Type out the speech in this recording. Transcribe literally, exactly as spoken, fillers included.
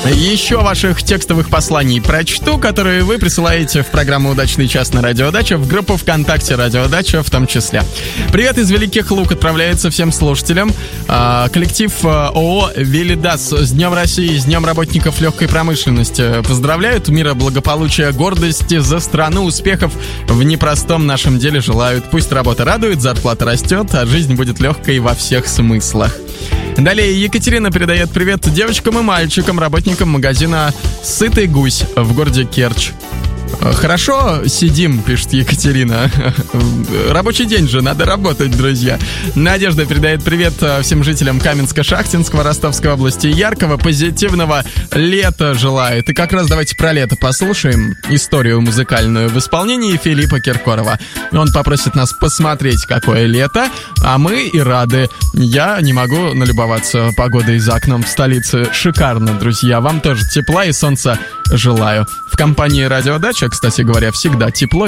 Еще ваших текстовых посланий прочту, которые вы присылаете в программу «Удачный час» на Радио Дача, в группу ВКонтакте Радио Дача в том числе. Привет из Великих Луг отправляется всем слушателям. Коллектив ООО «Велидас» с Днем России, с Днем работников легкой промышленности поздравляют. Мира, благополучия, гордости за страну, успехов в непростом нашем деле желают. Пусть работа радует, зарплата растет, а жизнь будет легкой во всех смыслах. Далее Екатерина передает привет девочкам и мальчикам, работникам магазина «Сытый гусь» в городе Керчь. Хорошо сидим, пишет Екатерина. Рабочий день же, надо работать, друзья. Надежда передает привет всем жителям Каменска-Шахтинского, Ростовской области. Яркого, позитивного лета желает. И как раз давайте про лето послушаем историю музыкальную в исполнении Филиппа Киркорова. Он попросит нас посмотреть, какое лето, а мы и рады. Я не могу налюбоваться погодой за окном в столице. Шикарно, друзья. Вам тоже тепла и солнца желаю. В компании Радио Дача, кстати говоря, всегда тепло